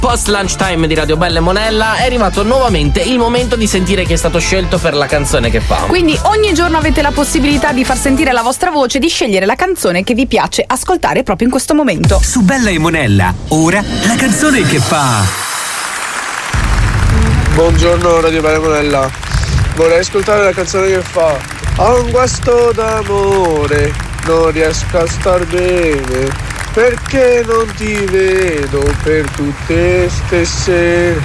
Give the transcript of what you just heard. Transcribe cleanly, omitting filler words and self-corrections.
Post lunch time di Radio Bella e Monella è arrivato nuovamente il momento di sentire chi è stato scelto per la canzone che fa. Quindi ogni giorno avete la possibilità di far sentire la vostra voce, di scegliere la canzone che vi piace ascoltare proprio in questo momento. Su Bella e Monella, ora la canzone che fa. Buongiorno Radio Bella e Monella, vorrei ascoltare la canzone che fa: ho un guasto d'amore, non riesco a star bene, perché non ti vedo per tutte ste sere.